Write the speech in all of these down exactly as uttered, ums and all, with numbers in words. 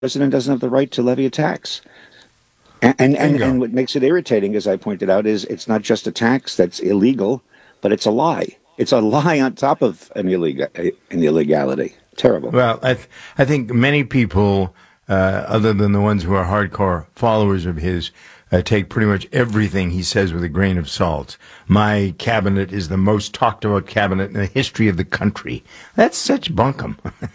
president doesn't have the right to levy a tax. And and, and and what makes it irritating, as I pointed out, is it's not just a tax that's illegal, but it's a lie. It's a lie on top of an illegal an illegality. Terrible. Well, I th- I think many people, uh, other than the ones who are hardcore followers of his, uh, take pretty much everything he says with a grain of salt. My cabinet is the most talked about cabinet in the history of the country. That's such bunkum.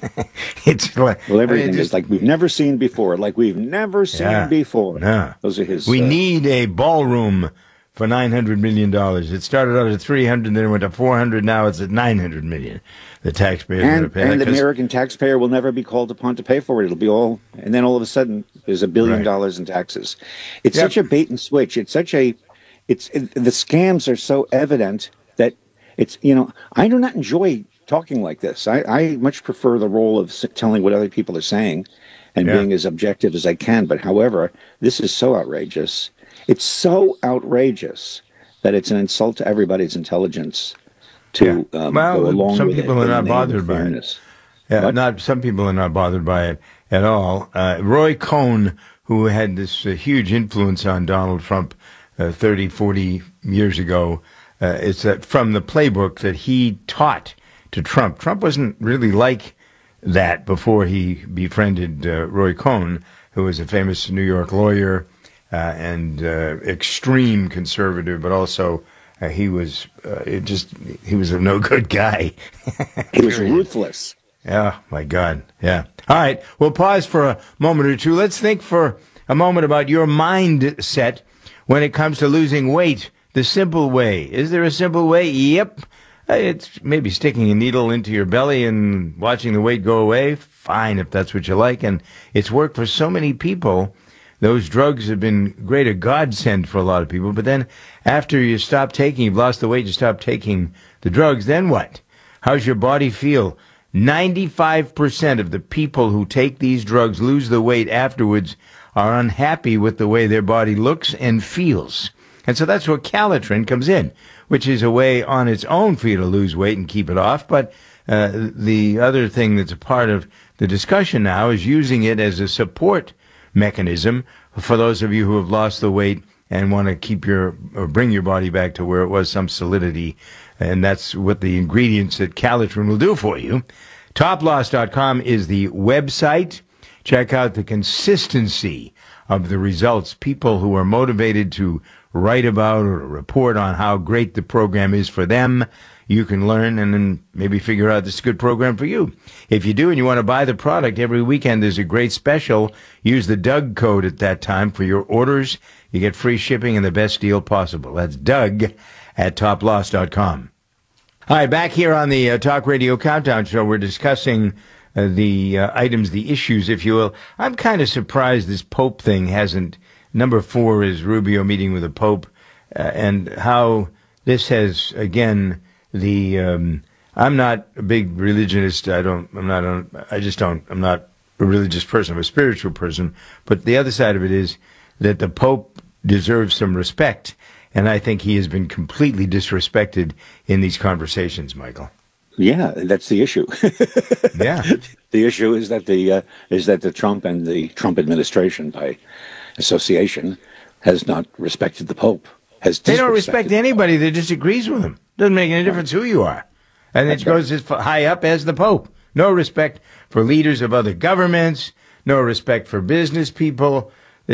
It's like, well, everything I mean, just, is like we've never seen before, like we've never seen yeah, before. Yeah. Those are his. We uh, need a ballroom for nine hundred million dollars. It started out at three hundred, then it went to four hundred, now it's at nine hundred million. The taxpayers are going to pay. And that the American taxpayer will never be called upon to pay for it. It'll be all, and then all of a sudden, there's a billion right. dollars in taxes. It's yep. such a bait and switch. It's such a, it's it, the scams are so evident that it's, you know, I do not enjoy talking like this. I, I much prefer the role of telling what other people are saying and yeah. being as objective as I can. But however, this is so outrageous. It's so outrageous that it's an insult to everybody's intelligence. To yeah. um, well, go along some with people it are not bothered by it. Yeah, but, not some people are not bothered by it at all. Uh, Roy Cohn, who had this uh, huge influence on Donald Trump uh, thirty, forty years ago, uh, it's that from the playbook that he taught to Trump. Trump wasn't really like that before he befriended uh, Roy Cohn, who was a famous New York lawyer uh, and uh, extreme conservative, but also Uh, he was uh, it just he was a no good guy. He was ruthless. Yeah, my God. Yeah. All right. We'll pause for a moment or two. Let's think for a moment about your mindset when it comes to losing weight. The simple way. Is there a simple way? Yep. It's maybe sticking a needle into your belly and watching the weight go away. Fine, if that's what you like. And it's worked for so many people. Those drugs have been great, a godsend for a lot of people. But then after you stop taking, you've lost the weight, you stop taking the drugs, then what? How's your body feel? ninety-five percent of the people who take these drugs lose the weight afterwards are unhappy with the way their body looks and feels. And so that's where Calitrin comes in, which is a way on its own for you to lose weight and keep it off. But uh, the other thing that's a part of the discussion now is using it as a support mechanism for those of you who have lost the weight and want to keep your or bring your body back to where it was, some solidity. And that's what the ingredients that Calitrin will do for you. Top Loss dot com is the website. Check out the consistency of the results. People who are motivated to write about or report on how great the program is for them. You can learn and then maybe figure out this is a good program for you. If you do and you want to buy the product, every weekend there's a great special. Use the Doug code at that time for your orders. You get free shipping and the best deal possible. That's Doug at Top Loss dot com. All right, back here on the uh, Talk Radio Countdown Show, we're discussing uh, the uh, items, the issues, if you will. I'm kind of surprised this Pope thing hasn't. Number four is Rubio meeting with the Pope uh, and how this has, again, The um, I'm not a big religionist. I don't. I'm not. I just don't. I'm not a religious person. I'm a spiritual person. But the other side of it is that the Pope deserves some respect, and I think he has been completely disrespected in these conversations, Michael. Yeah, that's the issue. Yeah, the issue is that the uh, is that the Trump and the Trump administration, by association, has not respected the Pope. Has they don't respect anybody that disagrees with him. Doesn't make any difference who you are. And it goes as high up as the Pope. No respect for leaders of other governments. No respect for business people.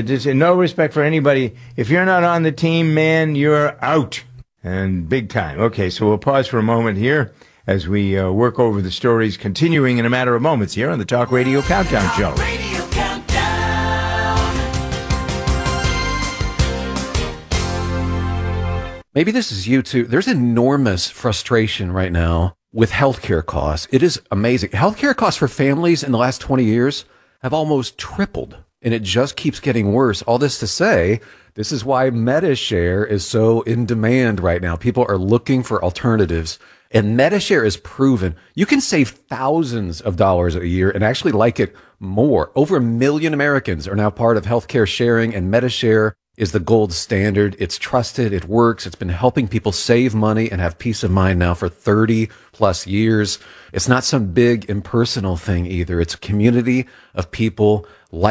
No respect for anybody. If you're not on the team, man, you're out. And big time. Okay, so we'll pause for a moment here as we uh, work over the stories, continuing in a matter of moments here on the Talk Radio Countdown Show. Radio Countdown. Maybe this is you too. There's enormous frustration right now with healthcare costs. It is amazing. Healthcare costs for families in the last twenty years have almost tripled, and it just keeps getting worse. All this to say, this is why MediShare is so in demand right now. People are looking for alternatives, and MediShare is proven. You can save thousands of dollars a year and actually like it more. Over a million Americans are now part of healthcare sharing, and MediShare is the gold standard. It's trusted. It works. It's been helping people save money and have peace of mind now for thirty plus years. It's not some big impersonal thing either. It's a community of people